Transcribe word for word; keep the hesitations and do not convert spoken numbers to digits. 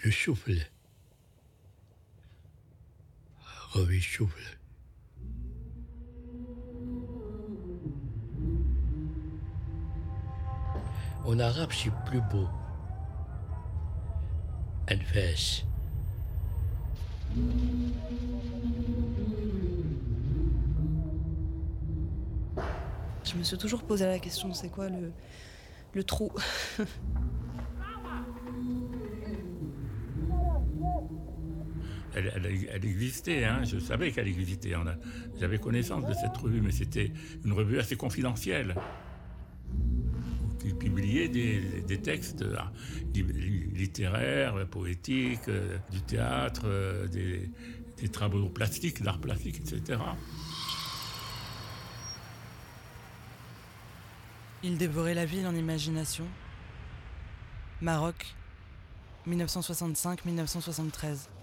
Le souffle. Ravi souffle. En arabe, c'est plus beau. Anfas. Je me suis toujours posé la question, c'est quoi le, le trou? Elle, elle, elle existait, hein. Je savais qu'elle existait. On a, j'avais connaissance de cette revue, mais c'était une revue assez confidentielle, qui publiait des, des textes littéraires, poétiques, du théâtre, des, des travaux plastiques, d'art plastique, et cetera. Il dévorait la ville en imagination. Maroc, mille neuf cent soixante-cinq à mille neuf cent soixante-treize.